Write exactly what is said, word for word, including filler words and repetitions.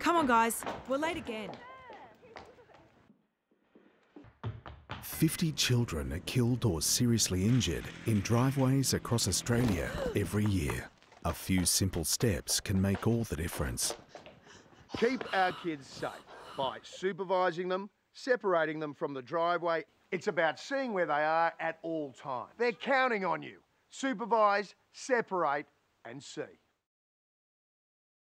Come on, guys. We're late again. fifty children are killed or seriously injured in driveways across Australia every year. A few simple steps can make all the difference. Keep our kids safe by supervising them, separating them from the driveway. It's about seeing where they are at all times. They're counting on you. Supervise, separate and see.